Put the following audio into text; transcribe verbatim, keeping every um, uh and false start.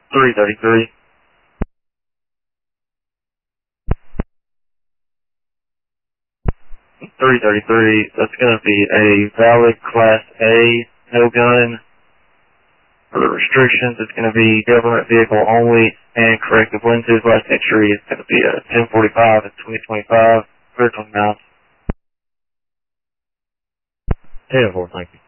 three thirty-three. three thirty-three, that's going to be a valid Class A, no gun. For the restrictions, it's going to be government vehicle only, and corrective lenses. Last entry is going to be a ten forty-five and twenty twenty-five, clear twenty-nine. ten four, thank you.